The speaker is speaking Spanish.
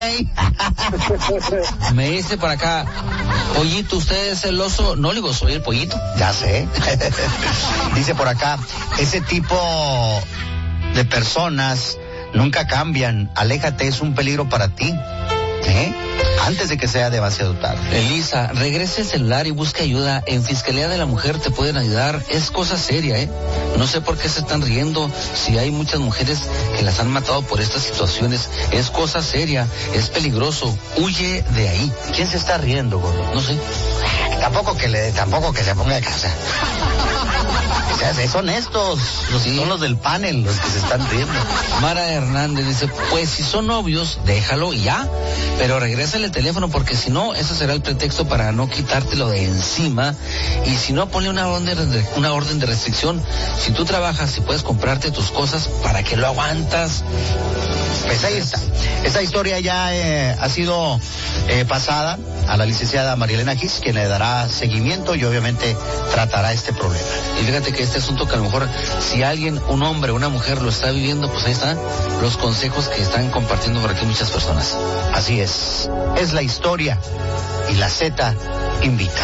Me dice por acá, Pollito, ¿usted es el oso? No, le digo, soy el pollito. Ya sé. Dice por acá, ese tipo de personas nunca cambian. Aléjate, es un peligro para ti. Antes de que sea demasiado tarde. Elisa, regrese el celular y busque ayuda. En Fiscalía de la Mujer te pueden ayudar. Es cosa seria, No sé por qué se están riendo. Si hay muchas mujeres que las han matado por estas situaciones. Es cosa seria, es peligroso. Huye de ahí. ¿Quién se está riendo, gordo? No sé. Tampoco que se ponga de casa. Son estos, son los del panel los que se están riendo. Mara Hernández dice, pues si son novios, déjalo y ya, pero regrésale el teléfono porque si no, ese será el pretexto para no quitártelo de encima. Y si no, ponle una orden de restricción. Si tú trabajas y puedes comprarte tus cosas, ¿para qué lo aguantas? Pues ahí está. Esta historia ya ha sido pasada a la licenciada Marielena Gis, quien le dará seguimiento y obviamente tratará este problema. Y fíjate que este asunto que a lo mejor si alguien, un hombre o una mujer lo está viviendo, pues ahí están los consejos que están compartiendo por aquí muchas personas. Así es la historia y la Z invita.